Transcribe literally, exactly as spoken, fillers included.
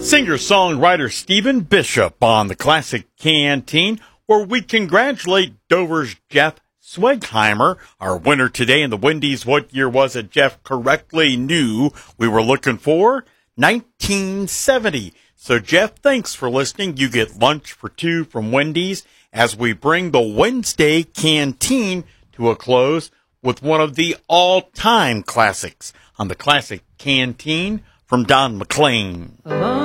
Singer-songwriter Stephen Bishop on the Classic Canteen, where we congratulate Dover's Jeff Swegheimer, our winner today in the Wendy's What Year Was It? Jeff correctly knew we were looking for nineteen seventy. So, Jeff, thanks for listening. You get lunch for two from Wendy's as we bring the Wednesday Canteen to a close with one of the all-time classics on the Classic Canteen from Don McLean.